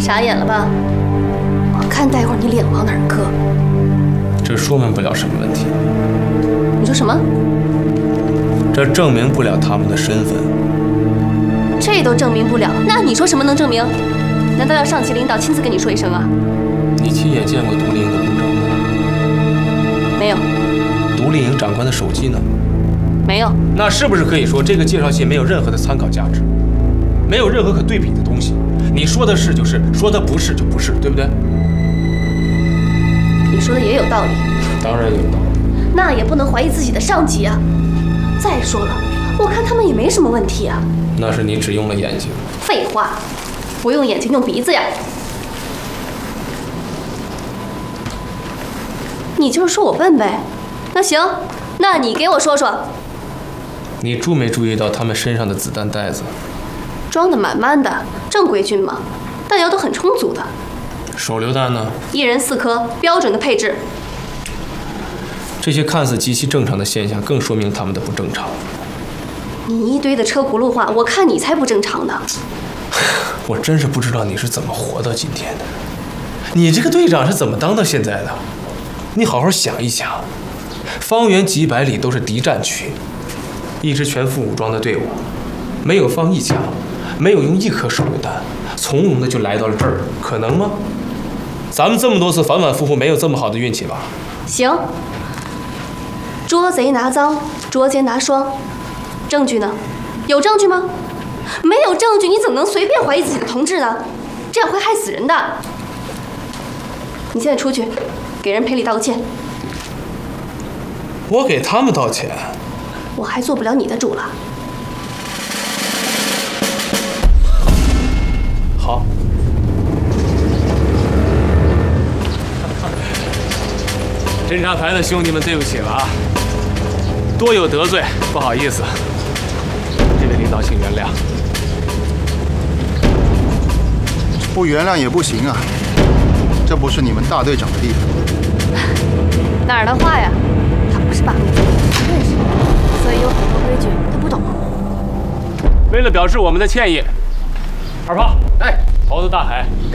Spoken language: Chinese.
傻眼了吧？我看待会儿你脸往哪儿搁。 这说明不了什么问题。 你说什么？ 这证明不了他们的身份。 这都证明不了，那你说什么能证明？难道要上级领导亲自跟你说一声啊？ 你亲眼见过独立营的公证吗？ 没有。 独立营长官的手机呢？ 没有。 那是不是可以说这个介绍信没有任何的参考价值，没有任何可对比的东西？你说的是就是，说的不是就不是，对不对？ 你说的也有道理。 当然有道理。 那也不能怀疑自己的上级啊。再说了，我看他们也没什么问题啊。 那是你只用了眼睛。 废话，不用眼睛用鼻子呀。你就是说我笨呗？那行，那你给我说说， 你注没注意到他们身上的子弹袋子？ 装得满满的，正规军嘛，弹药都很充足的。 手榴弹呢 ？1人4颗，标准的配置。 这些看似极其正常的现象，更说明他们的不正常。 你一堆的车轱辘话，我看你才不正常呢。 我真是不知道你是怎么活到今天的。你这个队长是怎么当到现在的？你好好想一想，方圆几百里都是敌占区，一支全副武装的队伍，没有放一枪，没有用1颗手榴弹，从容的就来到了这儿，可能吗？咱们这么多次反反复复，没有这么好的运气吧？ 行，捉贼拿赃，捉奸拿双，证据呢？有证据吗？没有证据，你怎么能随便怀疑自己的同志呢？这样会害死人的。你现在出去，给人赔礼道个歉。 我给他们道歉， 我还做不了你的主了。 好。侦察排的兄弟们，对不起了啊，多有得罪，不好意思。这位领导，请原谅。 不原谅也不行啊，这不是你们大队长的地方。 哪儿的话呀？他不是罢免，他认识，所以有很多规矩他不懂。 为了表示我们的歉意，二炮，哎，猴子大海。